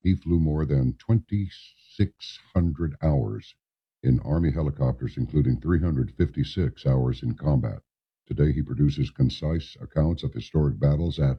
He flew more than 2,600 hours in Army helicopters, including 356 hours in combat. Today, he produces concise accounts of historic battles at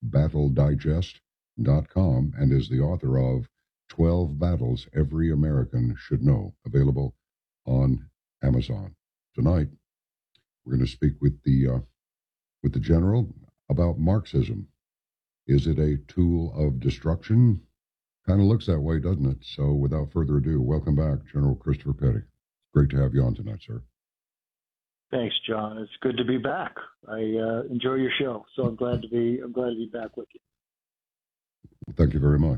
battledigest.com and is the author of 12 Battles Every American Should Know, available on Amazon. Tonight, we're going to speak with the general about Marxism. Is it a tool of destruction? Kind of looks that way, doesn't it? So without further ado, welcome back, General Christopher Petty. Great to have you on tonight, sir. Thanks, John. It's good to be back. I enjoy your show, so I'm glad to be back with you. Thank you very much.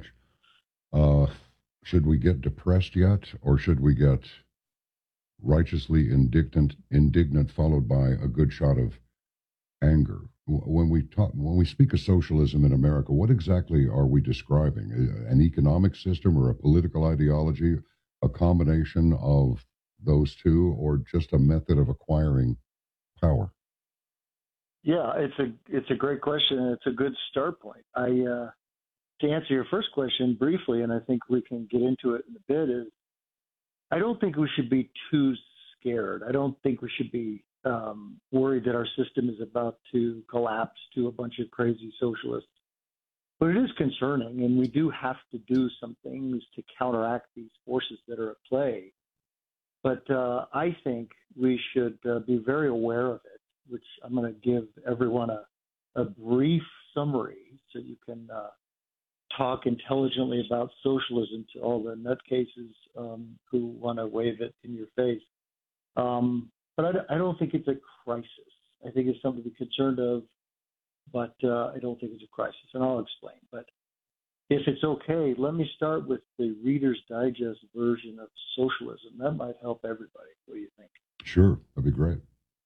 Should we get depressed yet, or should we get righteously indignant, followed by a good shot of anger? When we speak of socialism in America, what exactly are we describing? An economic system or a political ideology, a combination of those two, or just a method of acquiring power? Yeah, it's a great question, and it's a good start point. To answer your first question briefly, and I think we can get into it in a bit, is I don't think we should be too scared. I don't think we should be worried that our system is about to collapse to a bunch of crazy socialists. But it is concerning, and we do have to do some things to counteract these forces that are at play. But I think we should be very aware of it, which I'm going to give everyone a brief summary so you can talk intelligently about socialism to all the nutcases who want to wave it in your face. But I don't think it's a crisis. I think it's something to be concerned of, but I don't think it's a crisis, and I'll explain. But if it's okay, let me start with the Reader's Digest version of socialism. That might help everybody. What do you think? Sure, that'd be great.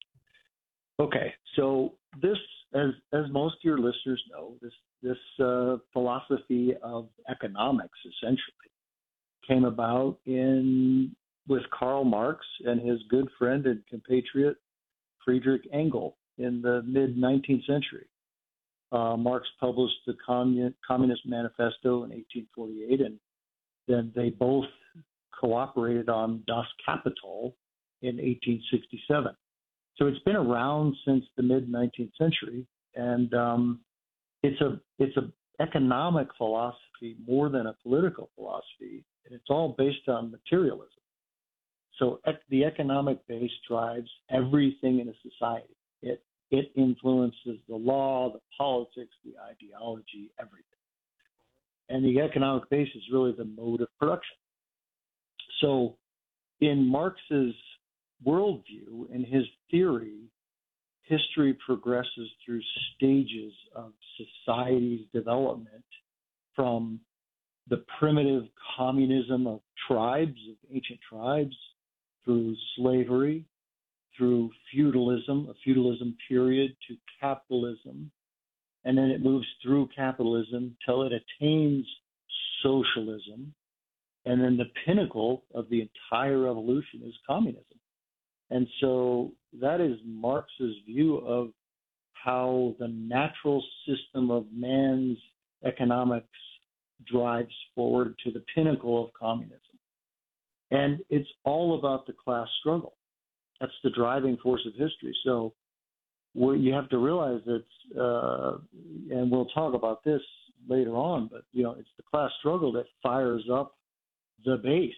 Okay, so this, as most of your listeners know, this philosophy of economics essentially came about with Karl Marx and his good friend and compatriot Friedrich Engels in the mid-19th century. Marx published the Communist Manifesto in 1848, and then they both cooperated on Das Kapital in 1867. So it's been around since the mid-19th century, and it's a economic philosophy more than a political philosophy, and it's all based on materialism. So the economic base drives everything in a society. It influences the law, the politics, the ideology, everything. And the economic base is really the mode of production. So in Marx's worldview, in his theory, history progresses through stages of society's development, from the primitive communism of tribes, of ancient tribes, through slavery, through feudalism, a feudalism period, to capitalism, and then it moves through capitalism till it attains socialism, and then the pinnacle of the entire evolution is communism. And so that is Marx's view of how the natural system of man's economics drives forward to the pinnacle of communism. And it's all about the class struggle. That's the driving force of history. So what you have to realize that, and we'll talk about this later on, but it's the class struggle that fires up the base,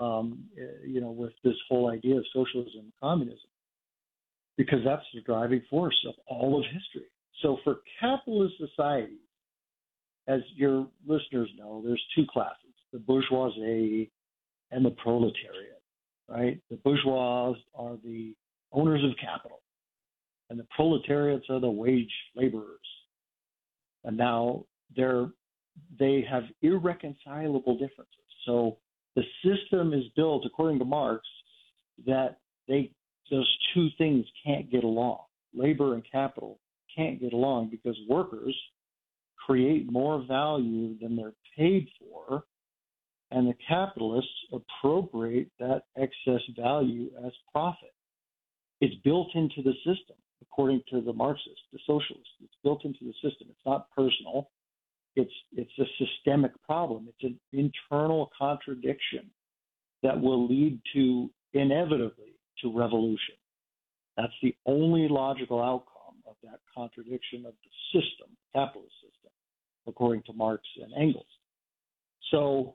with this whole idea of socialism and communism, because that's the driving force of all of history. So for capitalist societies, as your listeners know, there's two classes: the bourgeoisie and the proletariat. Right? The bourgeois are the owners of capital, and the proletariats are the wage laborers. And now they have irreconcilable differences. So the system is built, according to Marx, that those two things can't get along. Labor and capital can't get along because workers create more value than they're paid for, and the capitalists appropriate that excess value as profit. It's built into the system, according to the Marxists, the socialists. It's built into the system. It's not personal. it's a systemic problem. It's an internal contradiction that will lead to inevitably to revolution. That's the only logical outcome of that contradiction of the system, capitalist system, according to Marx and Engels. So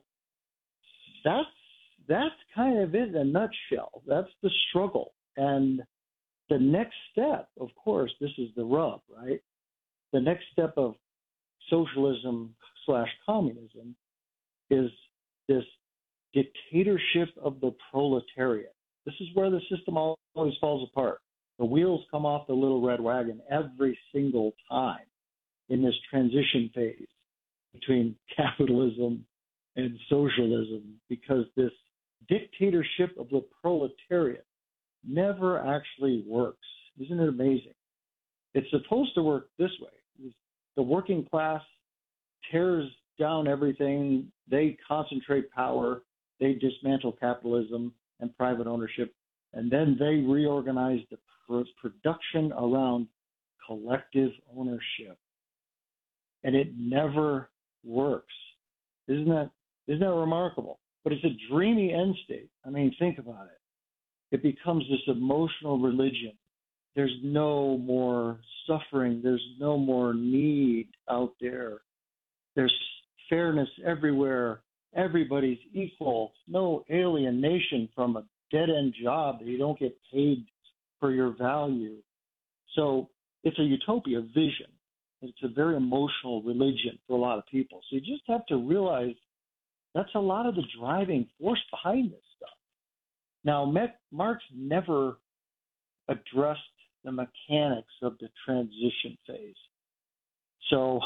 that's kind of it in a nutshell. That's the struggle. And the next step, of course, this is the rub, right? The next step of socialism / communism is this dictatorship of the proletariat. This is where the system always falls apart. The wheels come off the little red wagon every single time in this transition phase between capitalism and socialism, because this dictatorship of the proletariat never actually works. Isn't it amazing? It's supposed to work this way. The working class tears down everything. They concentrate power. They dismantle capitalism and private ownership, and then they reorganize the production around collective ownership. And it never works. Isn't that remarkable? But it's a dreamy end state. I mean, think about it. It becomes this emotional religion. There's no more suffering. There's no more need out there. There's fairness everywhere. Everybody's equal. No alienation from a dead-end job that you don't get paid for your value. So it's a utopia vision. It's a very emotional religion for a lot of people. So you just have to realize that's a lot of the driving force behind this stuff. Now, Marx never addressed the mechanics of the transition phase. So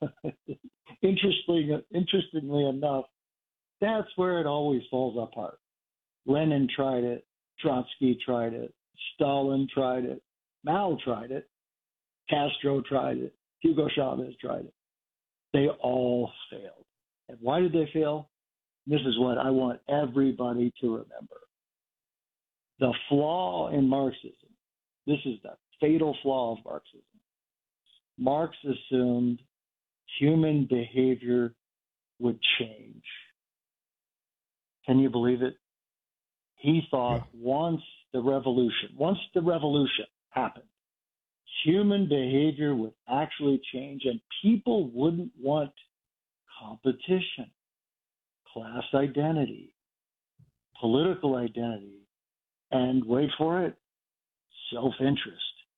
interestingly enough, that's where it always falls apart. Lenin tried it, Trotsky tried it, Stalin tried it, Mao tried it, Castro tried it, Hugo Chavez tried it. They all failed. And why did they fail? This is what I want everybody to remember. The flaw in Marxism, this is the fatal flaw of Marxism. Marx assumed human behavior would change. Can you believe it? He thought once the revolution happened, human behavior would actually change and people wouldn't want competition, class identity, political identity, and wait for it, self-interest.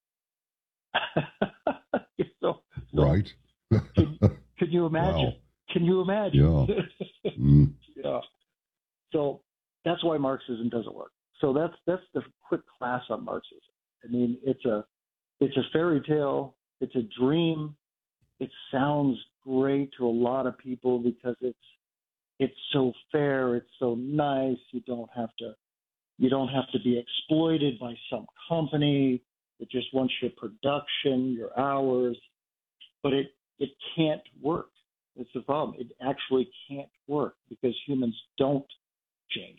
Right. Can you imagine? Wow. Can you imagine? Yeah. Yeah. So that's why Marxism doesn't work. So that's the quick class on Marxism. I mean, it's a fairy tale. It's a dream. It sounds great to a lot of people because it's so fair. It's so nice. You don't have to be exploited by some company that just wants your production, your hours. But it can't work. It's the problem. It actually can't work because humans don't change.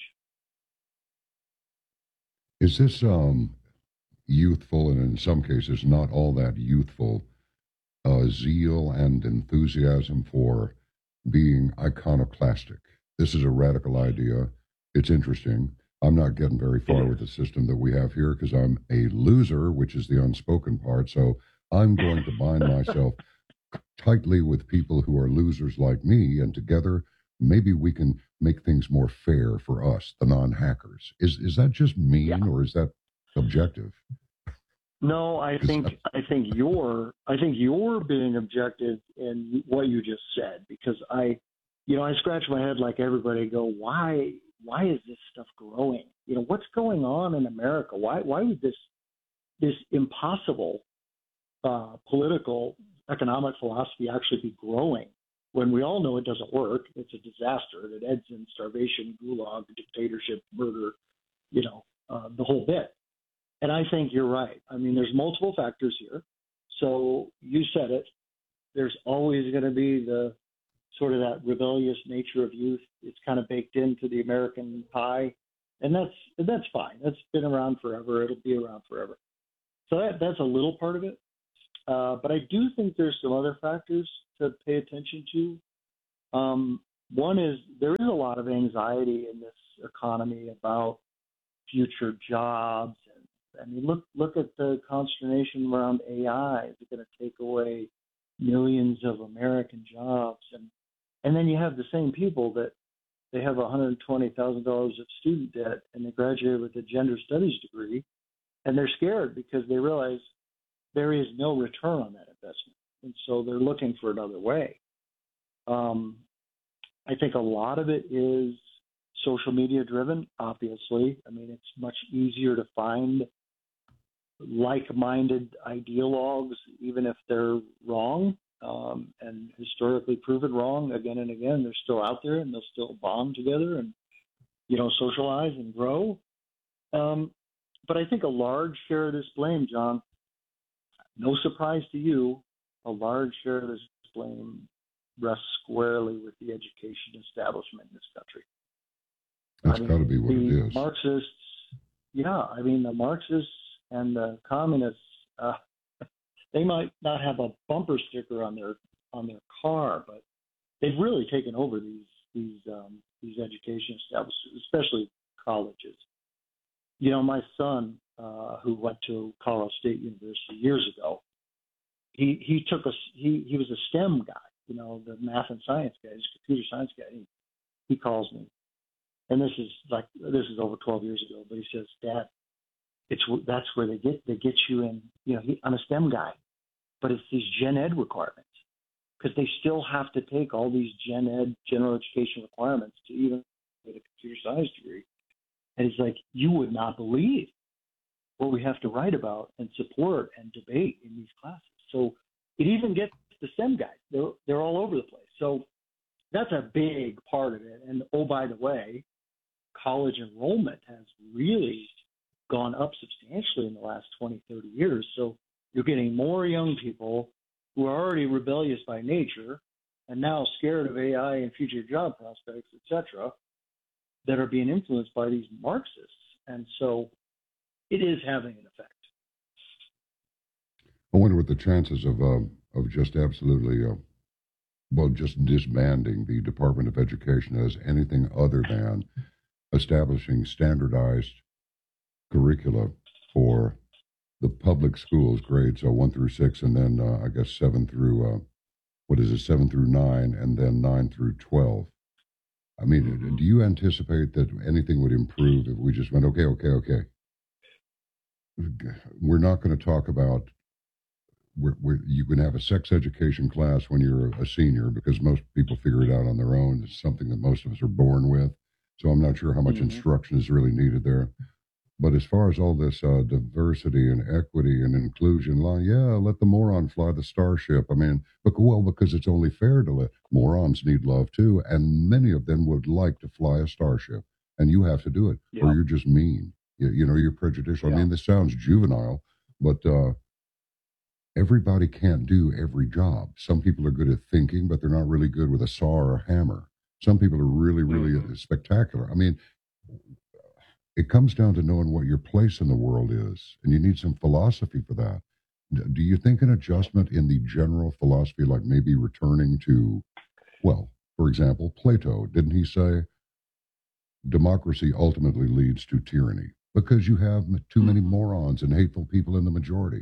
Is this youthful and in some cases not all that youthful zeal and enthusiasm for being iconoclastic? This is a radical idea. It's interesting. I'm not getting very far with the system that we have here because I'm a loser, which is the unspoken part. So I'm going to bind myself tightly with people who are losers like me, and together maybe we can make things more fair for us, the non-hackers. Is that just mean, or is that objective? No, I think you're being objective in what you just said, because I scratch my head like everybody. Go, why is this stuff growing? What's going on in America? Why would this impossible political economic philosophy actually be growing when we all know it doesn't work? It's a disaster. It ends in starvation, gulag, dictatorship, murder, the whole bit. And I think you're right. I mean, there's multiple factors here. So you said it. There's always going to be the sort of that rebellious nature of youth. It's kind of baked into the American pie, and that's fine. That's been around forever. It'll be around forever. So that's a little part of it. But I do think there's some other factors to pay attention to. One is there is a lot of anxiety in this economy about future jobs. And I mean, look at the consternation around AI. Is it going to take away millions of American jobs? And then you have the same people that they have $120,000 of student debt and they graduate with a gender studies degree, and they're scared because they realize there is no return on that investment, and so they're looking for another way. I think a lot of it is social media driven, obviously. I mean, it's much easier to find like-minded ideologues, even if they're wrong, and historically proven wrong again and again. They're still out there, and they'll still bond together and, socialize and grow. But I think a large share of this blame, John, no surprise to you, a large share of this blame rests squarely with the education establishment in this country. That's got to be what it is. Marxists, the Marxists and the communists, they might not have a bumper sticker on their car, but they've really taken over these education establishments, especially colleges. My son, who went to Colorado State University years ago, he was a STEM guy, the math and science guy, he's a computer science guy. He calls me, and this is over 12 years ago, but he says, Dad, that's where they get you in. I'm a STEM guy, but it's these gen ed requirements, because they still have to take all these gen ed, general education requirements to even get a computer science degree. And it's like, you would not believe what we have to write about and support and debate in these classes. So it even gets the STEM guys. They're all over the place. So that's a big part of it. And oh, by the way, college enrollment has really gone up substantially in the last 20, 30 years. So you're getting more young people who are already rebellious by nature and now scared of AI and future job prospects, et cetera, that are being influenced by these Marxists. And so it is having an effect. I wonder what the chances of just absolutely, just disbanding the Department of Education as anything other than establishing standardized curricula for the public schools, grades 1 through 6, and then I guess 7 through 7 through 9, and then 9 through 12. I mean, do you anticipate that anything would improve if we just went, okay? We're not going to talk about you can have a sex education class when you're a senior, because most people figure it out on their own. It's something that most of us are born with. So I'm not sure how much instruction is really needed there. But as far as all this diversity and equity and inclusion, let the moron fly the starship. I mean, because it's only fair to let morons need love too, and many of them would like to fly a starship, and you have to do it, or you're just mean. You're prejudicial. I mean, this sounds juvenile, but everybody can't do every job. Some people are good at thinking, but they're not really good with a saw or a hammer. Some people are really, really spectacular. I mean, it comes down to knowing what your place in the world is, and you need some philosophy for that. Do you think an adjustment in the general philosophy, like maybe returning to, for example, Plato, didn't he say democracy ultimately leads to tyranny because you have too many morons and hateful people in the majority?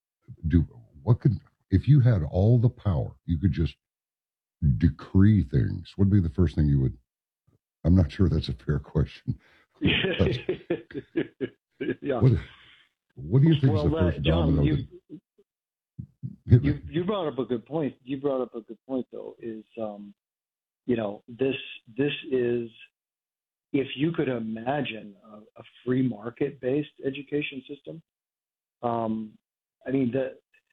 If you had all the power, you could just decree things, what would be the first thing you would? I'm not sure that's a fair question. Yeah. What do you think is the first John, domino? You brought up a good point. Though, is this is, if you could imagine a free market based education system. I mean, the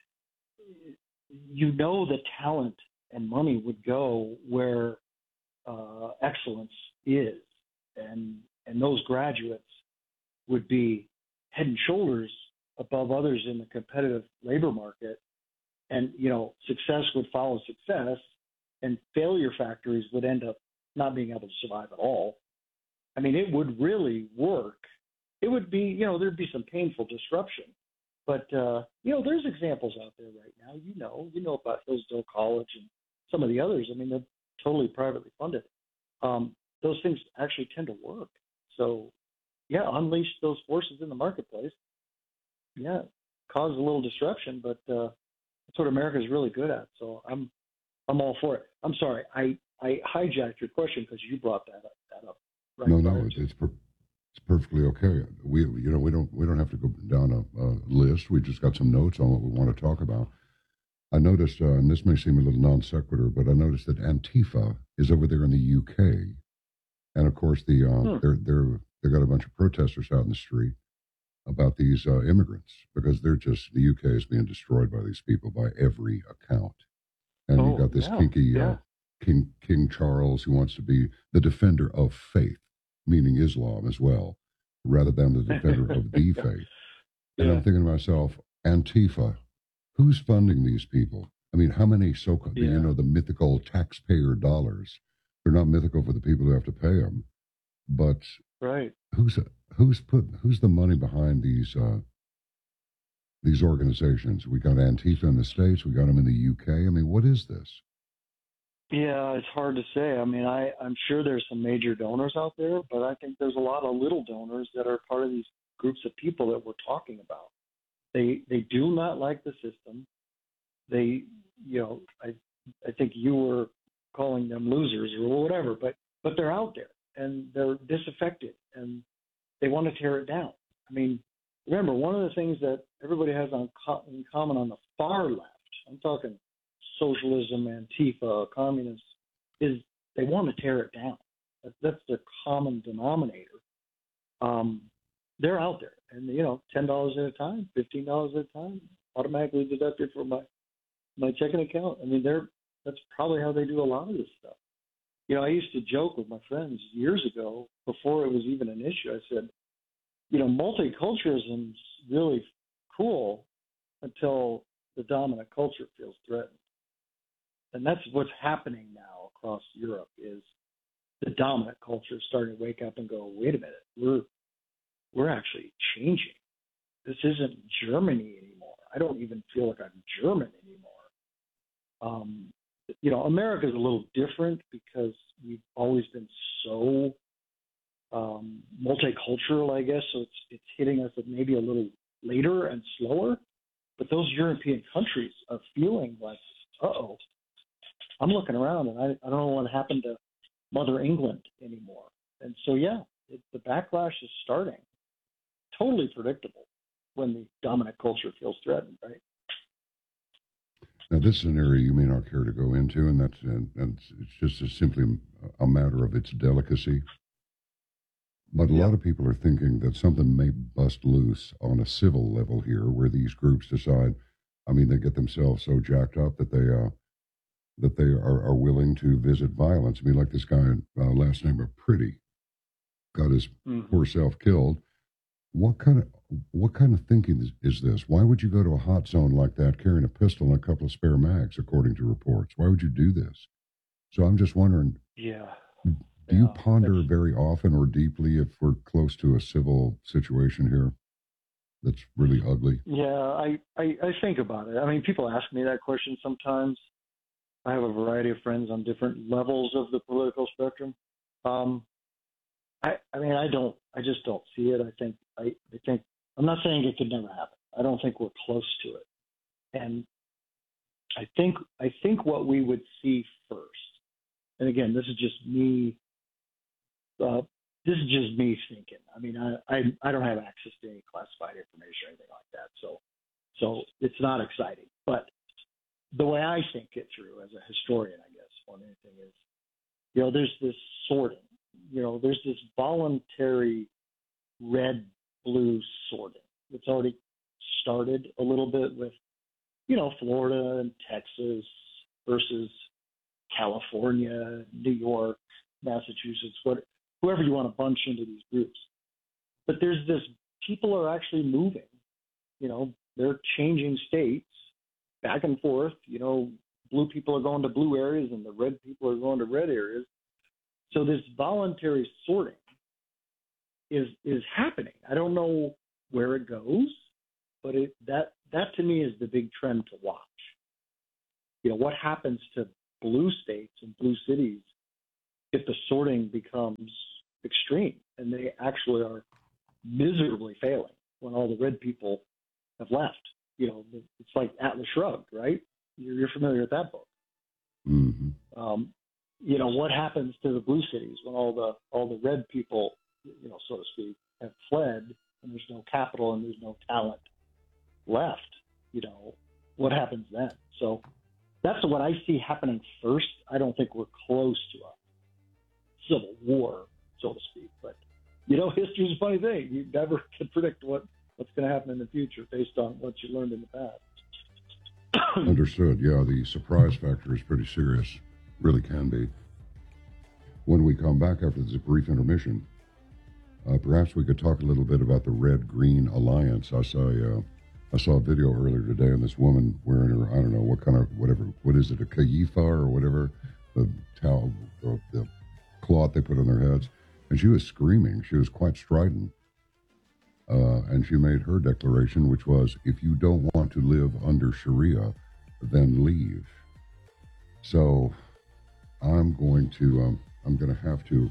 talent and money would go where excellence is, and those graduates would be head and shoulders above others in the competitive labor market, and success would follow success, and failure factories would end up not being able to survive at all. I mean, it would really work. It would be, there'd be some painful disruption, But there's examples out there right now. You know about Hillsdale College and some of the others. I mean, they're totally privately funded. Those things actually tend to work. So, yeah, unleash those forces in the marketplace. Yeah, cause a little disruption, but that's what America's really good at. So I'm all for it. I'm sorry, I hijacked your question because you brought that up. Right. No, it's perfectly okay. We don't have to go down a list. We just got some notes on what we want to talk about. I noticed, and this may seem a little non sequitur, but I noticed that Antifa is over there in the UK, and of course they got a bunch of protesters out in the street about these immigrants because the UK is being destroyed by these people by every account, and you got this kinky King Charles who wants to be the defender of faith, meaning Islam as well, rather than the defender of the faith. And I'm thinking to myself, Antifa, who's funding these people? I mean, how many so-called, the mythical taxpayer dollars? They're not mythical for the people who have to pay them, but right. Who's the money behind these organizations? We got Antifa in the States, we got them in the UK. I mean, what is this? Yeah, it's hard to say. I mean, I'm sure there's some major donors out there, but I think there's a lot of little donors that are part of these groups of people that we're talking about. They do not like the system. They, I think you were calling them losers or whatever, but they're out there and they're disaffected and they want to tear it down. I mean, remember, one of the things that everybody has in common on the far left, I'm talking socialism, Antifa, communists, is they want to tear it down. That's their common denominator. They're out there, and $10 at a time, $15 at a time, automatically deducted from my checking account. I mean, that's probably how they do a lot of this stuff. I used to joke with my friends years ago, before it was even an issue. I said, multiculturalism's really cool until the dominant culture feels threatened. And that's what's happening now across Europe is the dominant culture is starting to wake up and go, wait a minute, we're actually changing. This isn't Germany anymore. I don't even feel like I'm German anymore. America's a little different because we've always been so multicultural, I guess. So it's hitting us maybe a little later and slower. But those European countries are feeling like, uh-oh, I'm looking around and I don't know what happened to Mother England anymore. And so, the backlash is starting. Totally predictable when the dominant culture feels threatened, right? Now, this is an area you may not care to go into, and it's just simply a matter of its delicacy. But a lot of people are thinking that something may bust loose on a civil level here, where these groups decide, they get themselves so jacked up that they are willing to visit violence. I mean, like this guy, last name of Pretty, got his poor self killed. What kind of thinking is this? Why would you go to a hot zone like that carrying a pistol and a couple of spare mags, according to reports? Why would you do this? So I'm just wondering. Yeah. Do you ponder very often or deeply if we're close to a civil situation here that's really ugly? Yeah, I think about it. I mean, people ask me that question sometimes. I have a variety of friends on different levels of the political spectrum. I just don't see it. I think I'm not saying it could never happen. I don't think we're close to it. And I think what we would see first, and again, this is just me thinking. I mean, I don't have access to any classified information or anything like that, so it's not exciting. But the way I think it through as a historian, I guess, more than anything is, there's this sorting. There's this voluntary red-blue sorting. It's already started a little bit with, Florida and Texas versus California, New York, Massachusetts, whoever you want to bunch into these groups. But there's this, people are actually moving. They're changing states back and forth. Blue people are going to blue areas and the red people are going to red areas. So this voluntary sorting is happening. I don't know where it goes. but that to me is the big trend to watch. What happens to blue states and blue cities if the sorting becomes extreme and they actually are miserably failing when all the red people have left? It's like Atlas Shrugged, right? You're familiar with that book. Mm-hmm. What happens to the blue cities when all the red people, so to speak, have fled and there's no capital and there's no talent left? What happens then? So that's what I see happening first. I don't think we're close to a civil war, so to speak. But, history is a funny thing. You never can predict what's going to happen in the future based on what you learned in the past. Understood. Yeah, the surprise factor is pretty serious. Really can be. When we come back after this brief intermission, perhaps we could talk a little bit about the Red-Green Alliance. I saw a video earlier today of this woman wearing her, I don't know, what is it, a kayfa or whatever, the towel, the cloth they put on their heads. And she was screaming. She was quite strident. And she made her declaration, which was, if you don't want to live under Sharia, then leave. So I'm going to have to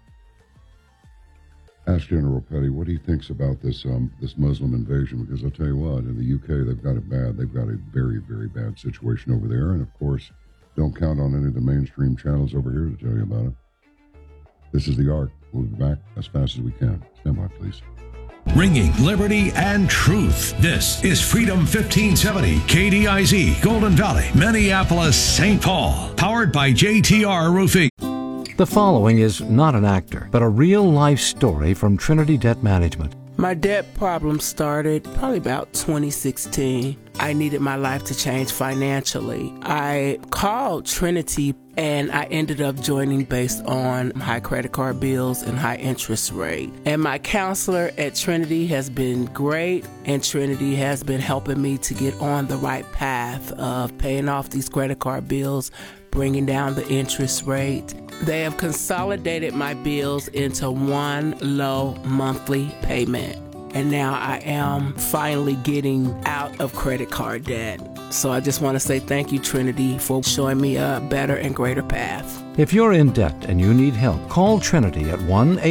ask General Petty what he thinks about this Muslim invasion, because I'll tell you what, in the UK they've got it bad. They've got a very, very bad situation over there, and of course, don't count on any of the mainstream channels over here to tell you about it. This is The Ark. We'll be back as fast as we can. Stand by, please. Bringing liberty and truth. This is Freedom 1570, KDIZ, Golden Valley, Minneapolis, St. Paul. Powered by JTR Roofing. The following is not an actor, but a real-life story from Trinity Debt Management. My debt problem started probably about 2016. I needed my life to change financially. I called Trinity and I ended up joining based on high credit card bills and high interest rate. And my counselor at Trinity has been great, and Trinity has been helping me to get on the right path of paying off these credit card bills, bringing down the interest rate. They have consolidated my bills into one low monthly payment. And now I am finally getting out of credit card debt. So I just want to say thank you, Trinity, for showing me a better and greater path. If you're in debt and you need help, call Trinity at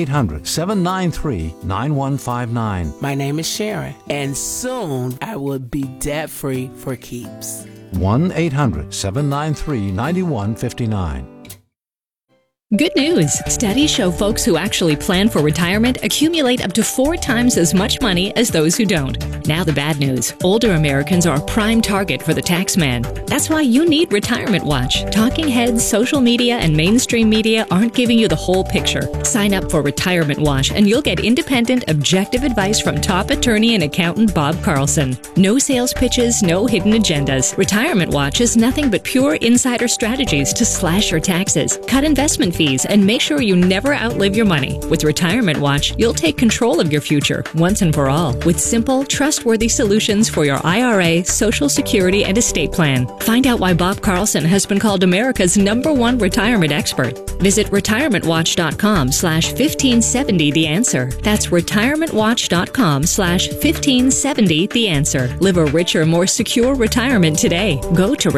1-800-793-9159. My name is Sharon, and soon I will be debt-free for keeps. 1-800-793-9159. Good news! Studies show folks who actually plan for retirement accumulate up to 4 times as much money as those who don't. Now the bad news. Older Americans are a prime target for the tax man. That's why you need Retirement Watch. Talking heads, social media, and mainstream media aren't giving you the whole picture. Sign up for Retirement Watch and you'll get independent, objective advice from top attorney and accountant Bob Carlson. No sales pitches, no hidden agendas. Retirement Watch is nothing but pure insider strategies to slash your taxes, cut investment fees, and make sure you never outlive your money. With Retirement Watch, you'll take control of your future once and for all with simple, trustworthy solutions for your IRA, Social Security, and estate plan. Find out why Bob Carlson has been called America's #1 retirement expert. Visit retirementwatch.com/1570-THE-ANSWER. That's retirementwatch.com/1570-THE-ANSWER. Live a richer, more secure retirement today. Go to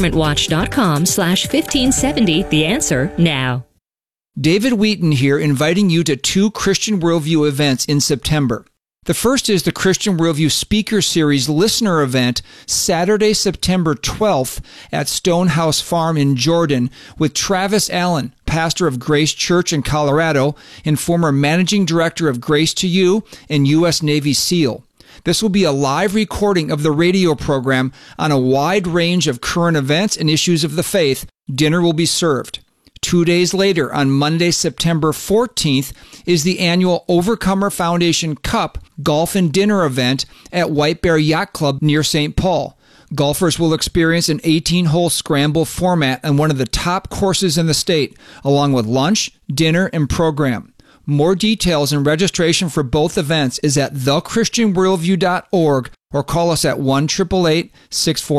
retirementwatch.com/1570-THE-ANSWER now. David Wheaton here, inviting you to 2 Christian Worldview events in September. The first is the Christian Worldview Speaker Series Listener Event, Saturday, September 12th at Stonehouse Farm in Jordan with Travis Allen, pastor of Grace Church in Colorado and former managing director of Grace to You and U.S. Navy SEAL. This will be a live recording of the radio program on a wide range of current events and issues of the faith. Dinner will be served. 2 days later, on Monday, September 14th, is the annual Overcomer Foundation Cup Golf and Dinner event at White Bear Yacht Club near St. Paul. Golfers will experience an 18-hole scramble format on one of the top courses in the state, along with lunch, dinner, and program. More details and registration for both events is at thechristianworldview.org or call us at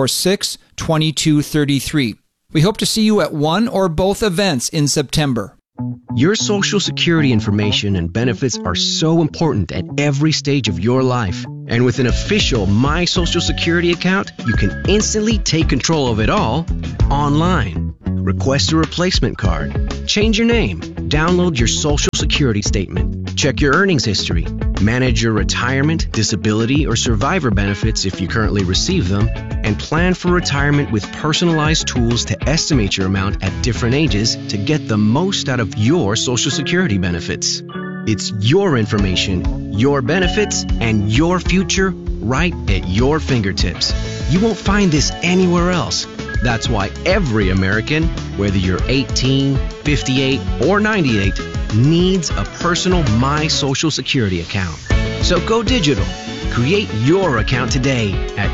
1-888-646-2233. We hope to see you at one or both events in September. Your Social Security information and benefits are so important at every stage of your life. And with an official My Social Security account, you can instantly take control of it all online. Request a replacement card, change your name, download your Social Security statement, check your earnings history, manage your retirement, disability, or survivor benefits if you currently receive them, and plan for retirement with personalized tools to estimate your amount at different ages to get the most out of your Social Security benefits. It's your information, your benefits, and your future right at your fingertips. You won't find this anywhere else. That's why every American, whether you're 18, 58, or 98, needs a personal My Social Security account. So go digital. Create your account today at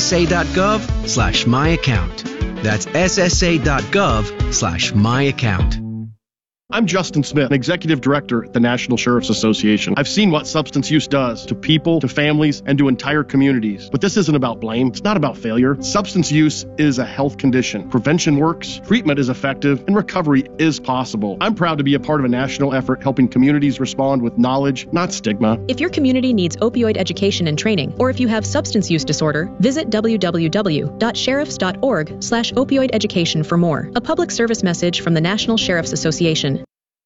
ssa.gov/myaccount. That's ssa.gov/myaccount. I'm Justin Smith, Executive Director at the National Sheriff's Association. I've seen what substance use does to people, to families, and to entire communities. But this isn't about blame. It's not about failure. Substance use is a health condition. Prevention works, treatment is effective, and recovery is possible. I'm proud to be a part of a national effort helping communities respond with knowledge, not stigma. If your community needs opioid education and training, or if you have substance use disorder, visit www.sheriffs.org/opioid education for more. A public service message from the National Sheriff's Association.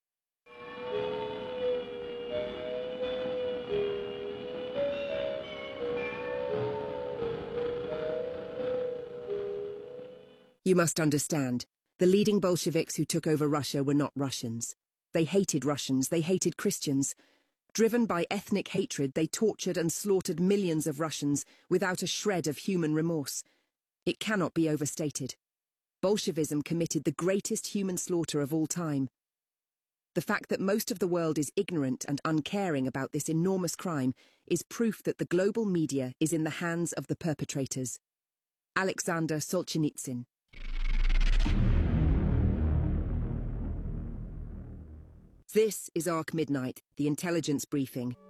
You must understand, the leading Bolsheviks who took over Russia were not Russians. They hated Russians, they hated Christians. Driven by ethnic hatred, they tortured and slaughtered millions of Russians without a shred of human remorse. It cannot be overstated. Bolshevism committed the greatest human slaughter of all time. The fact that most of the world is ignorant and uncaring about this enormous crime is proof that the global media is in the hands of the perpetrators. Alexander Solzhenitsyn. This is Ark Midnight, the intelligence briefing.